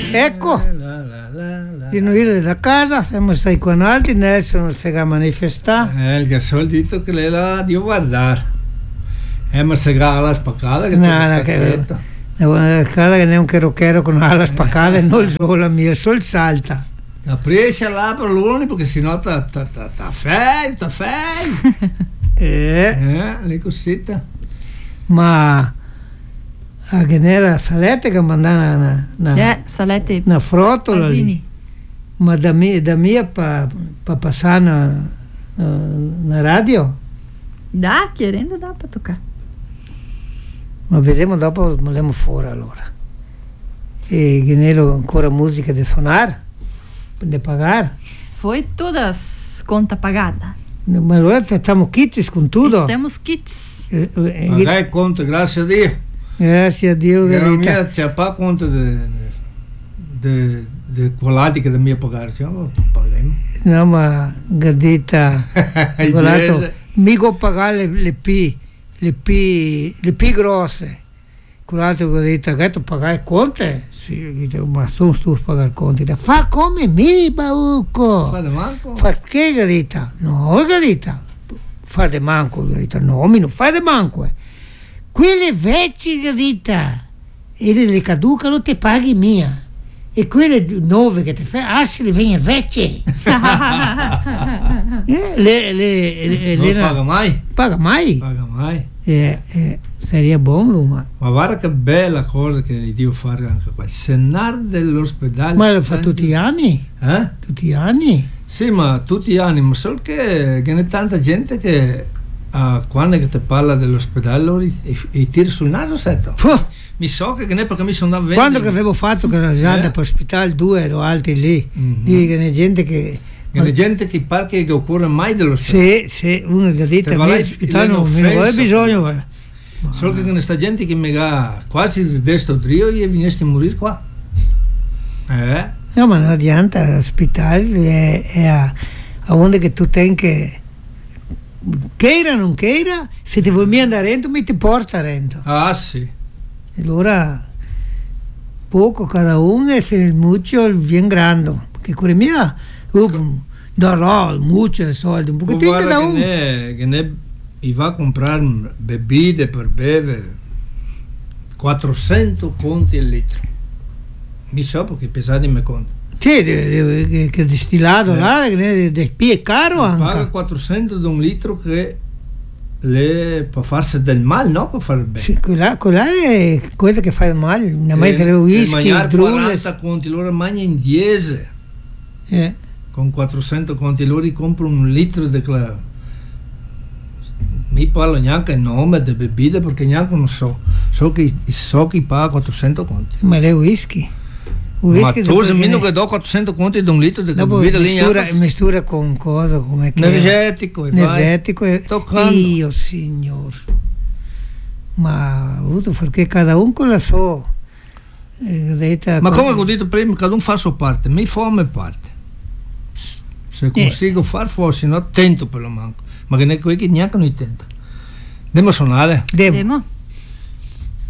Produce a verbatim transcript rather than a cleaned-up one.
Ecco, di noi da casa, siamo stati con altri, Nelson si è manifestato. Eh, il gasolito che lei l'ha di guardare. Eh, ma se la spaccata che no, no, no, che la casa che non che rocchero con la spaccata, non il sole mio, il sole salta. La presa là per l'uno perché sennò ta ta ta ta fai, ta fai. Eh, eh, le cosette. Ma anche nella saletta che mandava una, una, eh, salette una frotola lì. Ma da mia, da mia pa, pa passare na, na, na radio? Dá, querendo dá para tocar. Ma vediamo dopo, vogliamo fuori allora. E Guinelo ancora musica da suonare? De pagare? Foi todas conta pagada. Ma allora stiamo kits con tutto? Estamos kits. Eh, eh, Pagai conto, grazie a Dio. Grazie a Dio. Che mia c'è pa conto de de de colati che da mia pagare, diciamo, paghiamo. No, ma Gadita, colato, mica pagare le, le P, le P, le P grosse. Colato Gadita, che tu pagai conte? Sì, ma sono stu a pagare conti. Fa come mi, Bauco. Fa de manco? Fa che Gadita? No, Gadita. Fa de manco, Gadita. No, mi non fa de manco. Eh. Quelle vecchie, Gadita, e le caducano te paghi mia. E quelle nuove che ti fai, ah, se le vengono vecchie. eh, le, le, le, non le, paga mai? Paga mai? Paga mai. Eh, eh, sarebbe buono, ma... Ma guarda che bella cosa che devo fare anche qua. Il Senar dell'ospedale. Ma lo fa tutti gli anni? Eh? Tutti gli anni? Sì, ma tutti gli anni, ma solo che, che n'è tanta gente che uh, quando che ti parla dell'ospedale e, e tira sul naso, setto. Puh. Mi so che ne perché mi sono da vendere. Quando che avevo fatto che la gente eh? per ospitare due ero altri lì, mm-hmm. Dici che n'è gente che... Che n'è gente che pare che occorre mai dell'ospedale. Sì, sì, uno che dice che l'ospitale non ho bisogno. Ma... Solo che ne sta gente che mi ha quasi desto trio e veniste a morire qua. Eh? No, ma non adianta, l'ospitale è, è a, a onde che tu ten che... Cheira o non cheira, se ti vuoi andare dentro, mi ti porta dentro. Ah, sì. Allora poco cada uno e se il muccio viene grande perché con mia uh, darò muccio soldi un pochettino da uno che, che ne i va a comprare bevande per bere quattrocento conti al litro mi so perché pesati mi conto sì, che è distillato eh. Là che è caro anche paga quattrocento di un litro che le per farsi del male, no? Per fare bene. Sì, quella, quella è cosa che fa il male, non mai se le whisky, quaranta conti, loro mangia in dieci. Eh. Con quattrocento conti, loro comprano un litro di quella. Mi parlo neanche il nome delle bevande perché neanche non so. So che, so che paga quattrocento conti. Ma le whisky? Whisky ma tu se meno che do quattrocento conti di un litro di bevanda lì mistura, mistura con cosa come che energetico e energetico e toccando io signor ma avuto perché cada uno con la sua eh, ma come ho detto prima cada uno fa la sua parte mi fa la mia parte se consigo eh. far forse no tento per lo manco ma che ne è qui che neanche noi tento devo suonare devo